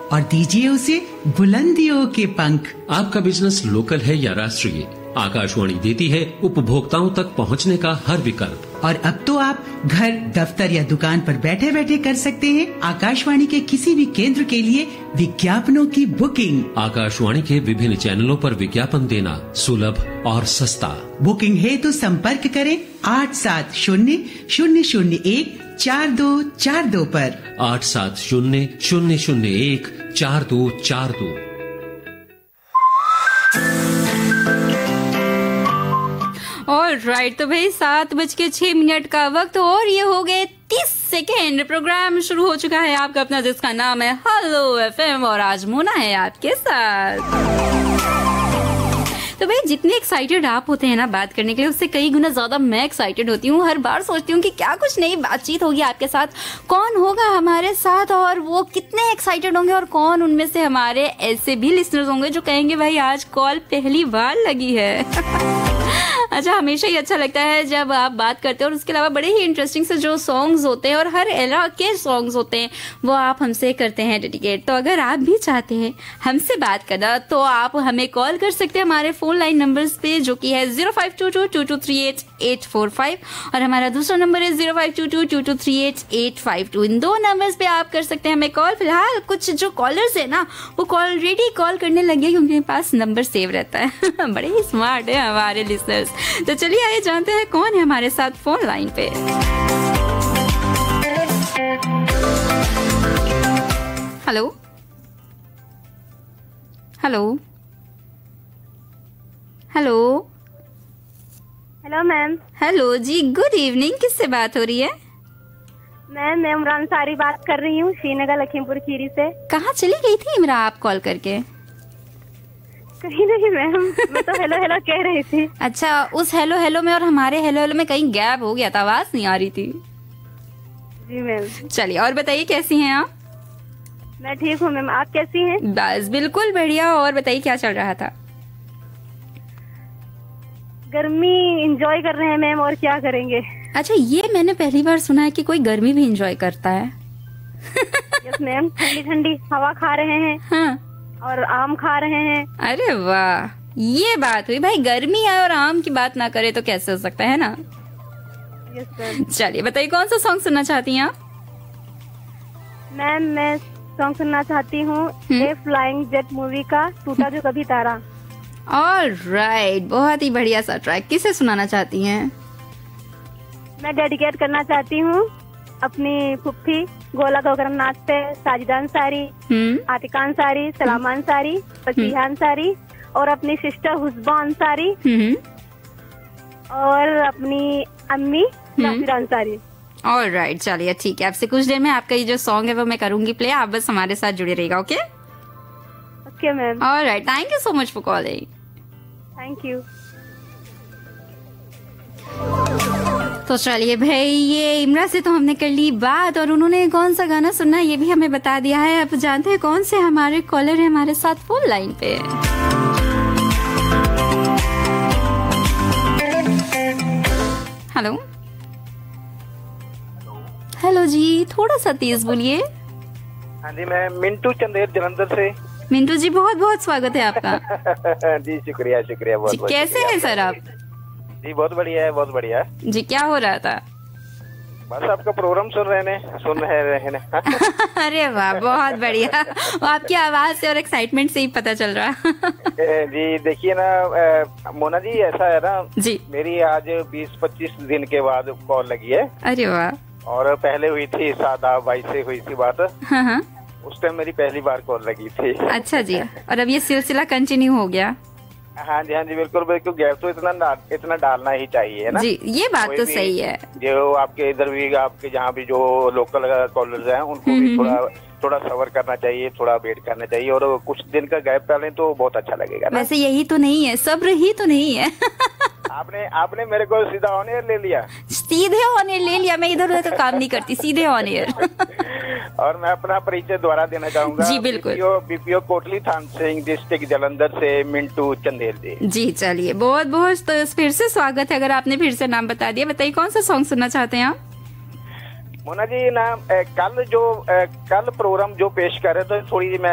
और दीजिए उसे बुलंदियों के पंख। आपका बिजनेस लोकल है या राष्ट्रीय, आकाशवाणी देती है उपभोक्ताओं तक पहुंचने का हर विकल्प। और अब तो आप घर, दफ्तर या दुकान पर बैठे बैठे कर सकते हैं आकाशवाणी के किसी भी केंद्र के लिए विज्ञापनों की बुकिंग। आकाशवाणी के विभिन्न चैनलों पर विज्ञापन देना सुलभ और सस्ता। बुकिंग है तो संपर्क करें 8700014242 पर। 8700014242। और राइट, तो भाई 7:06 का वक्त और ये हो गए 30 सेकेंड। प्रोग्राम शुरू हो चुका है आपका अपना, जिसका नाम है हेलो एफएम, और आज मोना है आपके साथ। तो भाई जितने एक्साइटेड आप होते हैं ना बात करने के लिए, उससे कई गुना ज्यादा मैं एक्साइटेड होती हूँ। हर बार सोचती हूँ कि क्या कुछ नई बातचीत होगी आपके साथ, कौन होगा हमारे साथ और वो कितने एक्साइटेड होंगे, और कौन उनमें से हमारे ऐसे भी लिसनर्स होंगे जो कहेंगे भाई आज कॉल पहली बार लगी है। अच्छा, हमेशा ही अच्छा लगता है जब आप बात करते हैं, और उसके अलावा बड़े ही इंटरेस्टिंग से जो सॉन्ग्स होते हैं और हर एरा के सॉन्ग्स होते हैं वो आप हमसे करते हैं डेडिकेट। तो अगर आप भी चाहते हैं हमसे बात करना तो आप हमें कॉल कर सकते हैं हमारे फोन लाइन नंबर्स पे, जो कि है 0522223845 और हमारा दूसरा नंबर है 0522223852। इन दो नंबर्स पे आप कर सकते हैं हमें कॉल। फिलहाल कुछ जो कॉलर्स है ना वो ऑलरेडी कॉल करने लगे क्योंकि उनके पास नंबर सेव रहता है। बड़े ही स्मार्ट है हमारे लिसनर्स। तो चलिए आइए जानते हैं कौन है हमारे साथ फोन लाइन पे। Hello hello hello hello ma'am. Hello जी, गुड इवनिंग। किससे बात हो रही है? मैम मैं इमरान सारी बात कर रही हूँ, श्रीनगर लखीमपुर खीरी से। कहाँ चली गई थी इमरान आप कॉल करके? कहीं नहीं मैम, मैं तो हेलो हेलो कह रही थी। अच्छा, उस हेलो हेलो में और हमारे हेलो हेलो में कहीं गैप हो गया था, आवाज नहीं आ रही थी। जी मैम। चलिए और बताइए कैसी हैं आप? मैं ठीक हूँ मैम, आप कैसी हैं? बस बिल्कुल बढ़िया। और बताइए क्या चल रहा था? गर्मी एंजॉय कर रहे हैं मैम, और क्या करेंगे। अच्छा, ये मैंने पहली बार सुना है कि कोई गर्मी भी एंजॉय करता है। यस मैम, ठंडी ठंडी हवा खा रहे हैं। हाँ, और आम खा रहे हैं। अरे वाह, ये बात हुई भाई। गर्मी आए और आम की बात ना करे तो कैसे हो सकता है ना। Yes ma'am. चलिए बताइए कौन सा सॉन्ग सुनना चाहती हैं आप? मैम मैं सॉन्ग सुनना चाहती हूँ ए फ्लाइंग जेट मूवी का टूटा जो कभी तारा। ऑलराइट, बहुत ही बढ़िया सा ट्रैक। किसे सुनाना चाहती हैं? मैं डेडिकेट करना चाहती हूँ अपनी फुफ्फी गोला गोकरम नाथ पे, साजिदा अंसारी, आतिका अंसारी, सलामा अंसारी, फसीहा अंसारी, और अपनी सिस्टर हुस्बा अंसारी, और अपनी अम्मी नासिरा अंसारी। ऑलराइट, चलिए ठीक है। आपसे कुछ देर में आपका ये जो सॉन्ग है वो मैं करूंगी प्ले, आप बस हमारे साथ जुड़े रहिएगा। Okay okay ma'am. Alright, thank you so much for calling. Thank you. तो चलिए भाई, ये इमरा से तो हमने कर ली बात, और उन्होंने कौन सा गाना सुनना है ये भी हमें बता दिया है। अब जानते हैं कौन से हमारे कॉलर है हमारे साथ फोन लाइन पे। हेलो हेलो जी, थोड़ा सा तेज बोलिए। हाँ जी, मैं मिंटू चंदेर जलंधर से। मिंटू जी, बहुत बहुत स्वागत है आपका। जी शुक्रिया शुक्रिया, बहुत बहुत। कैसे हैं सर आप? जी बहुत बढ़िया है, बहुत बढ़िया। जी क्या हो रहा था? बस आपका प्रोग्राम सुन रहे हैं। अरे वाह, बहुत बढ़िया। वो आपकी आवाज से और एक्साइटमेंट से ही पता चल रहा। जी देखिए ना मोना जी, ऐसा है ना जी, मेरी आज 20-25 दिन के बाद कॉल लगी है। अरे वाह। और पहले हुई थी सादा बाई से हुई थी बात। हाँ, उस टाइम मेरी पहली बार कॉल लगी थी। अच्छा जी, और अब ये सिलसिला कंटिन्यू हो गया। हाँ जी बिल्कुल बिल्कुल। गैप तो इतना डालना ही चाहिए ना जी, ये बात तो सही है। जो आपके इधर भी, आपके जहाँ भी जो लोकल कॉलर्स हैं उनको भी थोड़ा सबर करना चाहिए, थोड़ा वेट करना चाहिए, और कुछ दिन का गैप डालें तो बहुत अच्छा लगेगा ना। वैसे यही तो नहीं है, सब्र ही तो नहीं है। आपने मेरे को सीधा ऑन एयर ले लिया। सीधे ऑन एयर ले लिया? मैं इधर उधर तो काम नहीं करती, सीधे ऑन एयर। और मैं अपना परिचय दोबारा देना चाहूंगा। जी बिल्कुल। बीपीओ कोटली थान सिंह, डिस्ट्रिक्ट जलंधर से मिंटू चंदेल जी। जी चलिए, बहुत बहुत तो फिर से स्वागत है। अगर आपने फिर से नाम बता दिया, बताइए कौन सा सॉन्ग सुनना चाहते हैं आप? मोना जी ना, कल प्रोग्राम जो पेश कर रहे थे, थोड़ी मैं